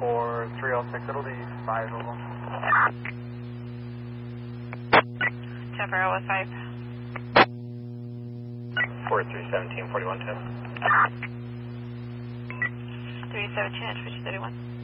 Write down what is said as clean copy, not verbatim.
for 306, it'll be 5 of them. 10 for LS 5. 4317, 4110. 37 chance for 231.